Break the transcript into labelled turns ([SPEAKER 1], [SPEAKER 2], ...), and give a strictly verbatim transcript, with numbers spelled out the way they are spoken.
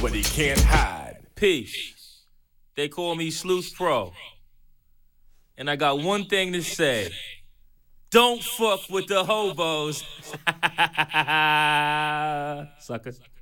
[SPEAKER 1] but he can't hide.
[SPEAKER 2] Peace. They call me Sleuth Pro. And I got one thing to say. Don't fuck with the hobos. Sucker.